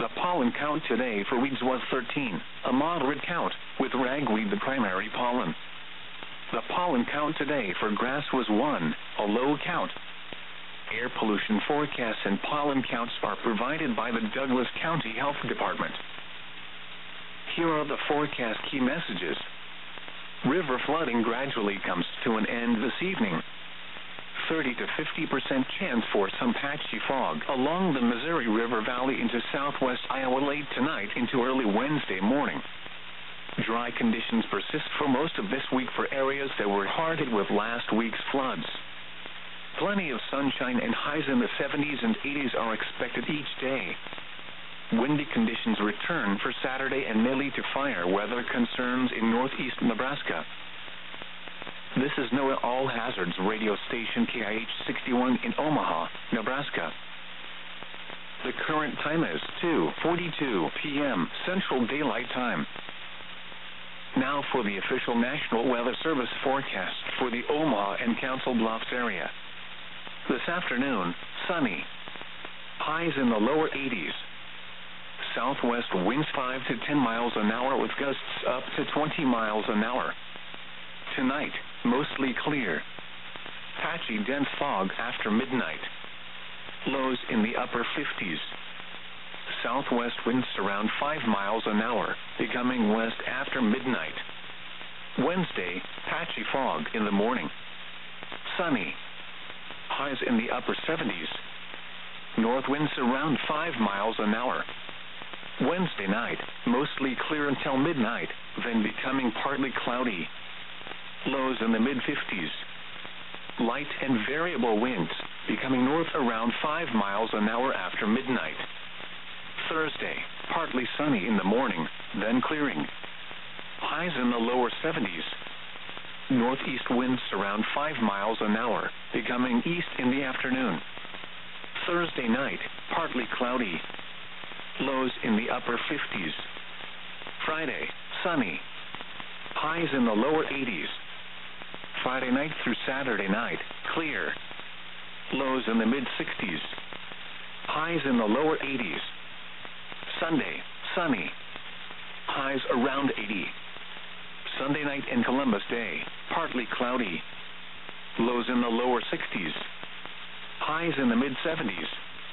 The pollen count today for weeds was 13, a moderate count, with ragweed the primary pollen. The pollen count today for grass was 1, a low count. Air pollution forecasts and pollen counts are provided by the Douglas County Health Department. Here are the forecast key messages. River flooding gradually comes to an end this evening. 30 to 50% chance for some patchy fog along the Missouri River Valley into southwest Iowa late tonight into early Wednesday morning. Dry conditions persist for most of this week for areas that were hard hit with last week's floods. Plenty of sunshine and highs in the 70s and 80s are expected each day. Windy conditions return for Saturday and may lead to fire weather concerns in northeast Nebraska. This is NOAA All Hazards radio station KIH 61 in Omaha, Nebraska. The current time is 2:42 p.m. Central Daylight Time. Now for the official National Weather Service forecast for the Omaha and Council Bluffs area. This afternoon, sunny. Highs in the lower 80s. Southwest winds 5 to 10 miles an hour with gusts up to 20 miles an hour. Tonight, mostly clear. Patchy dense fog after midnight. Lows in the upper 50s. Southwest winds around 5 miles an hour, becoming west after midnight. Wednesday, patchy fog in the morning. Sunny. Highs in the upper 70s. North winds around 5 miles an hour. Wednesday night, mostly clear until midnight, then becoming partly cloudy. Lows in the mid-50s. Light and variable winds, becoming north around 5 miles an hour after midnight. Thursday, partly sunny in the morning, then clearing. Highs in the lower 70s. Northeast winds around 5 miles an hour, becoming east in the afternoon. Thursday night, partly cloudy. Lows in the upper 50s. Friday, sunny. Highs in the lower 80s. Friday night through Saturday night, clear. Lows in the mid-60s. Highs in the lower 80s. Sunday, sunny. Highs around 80. Sunday night and Columbus Day, partly cloudy. Lows in the lower 60s. Highs in the mid-70s.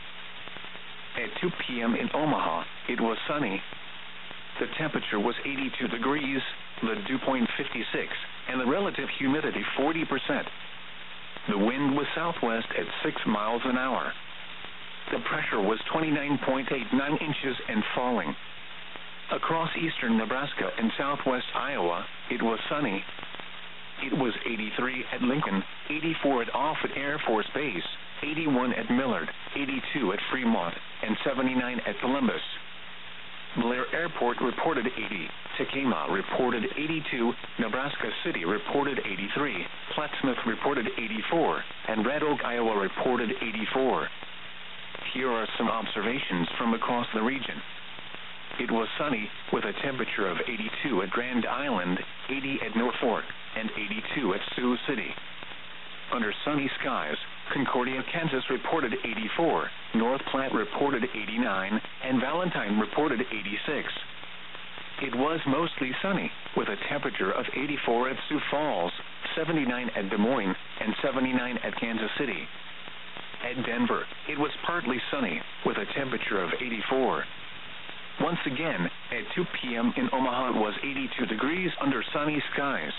At 2 p.m. in Omaha, it was sunny. The temperature was 82 degrees, the dew point 56, and the relative humidity 40%. The wind was southwest at 6 miles an hour. The pressure was 29.89 inches and falling. Across eastern Nebraska and southwest Iowa, it was sunny. It was 83 at Lincoln, 84 at Offutt Air Force Base, 81 at Millard, 82 at Fremont, and 79 at Columbus. Blair Airport reported 80, Tacoma reported 82, Nebraska City reported 83, Plattsmouth reported 84, and Red Oak, Iowa reported 84. Here are some observations from across the region. It was sunny, with a temperature of 82 at Grand Island, 80 at Norfolk, and 82 at Sioux City. Under sunny skies, Concordia, Kansas reported 84, North Platte reported 89, and Valentine reported 86. It was mostly sunny, with a temperature of 84 at Sioux Falls, 79 at Des Moines, and 79 at Kansas City. At Denver, it was partly sunny, with a temperature of 84. Once again, at 2 p.m. in Omaha, it was 82 degrees under sunny skies.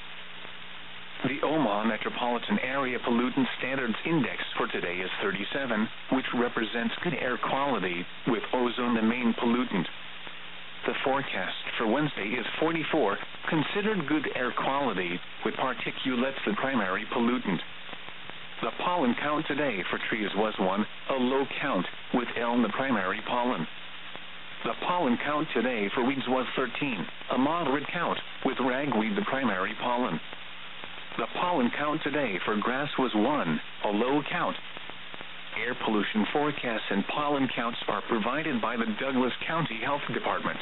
The Omaha Metropolitan Area Pollutant Standards Index for today is 37, which represents good air quality, with ozone the main pollutant. The forecast for Wednesday is 44, considered good air quality, with particulates the primary pollutant. The pollen count today for trees was 1, a low count, with elm the primary pollen. The pollen count today for weeds was 13, a moderate count, with ragweed the primary pollen. The pollen count today for grass was 1, a low count. Air pollution forecasts and pollen counts are provided by the Douglas County Health Department.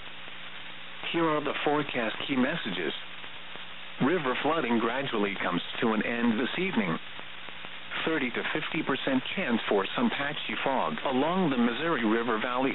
Here are the forecast key messages. River flooding gradually comes to an end this evening. 30 to 50% chance for some patchy fog along the Missouri River Valley